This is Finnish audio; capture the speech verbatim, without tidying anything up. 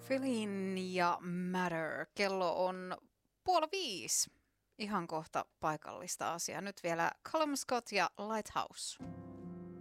Feeling ja Matter. Kello on puoli viisi. Ihan kohta paikallista asiaa. Nyt vielä Callum Scott ja Lighthouse.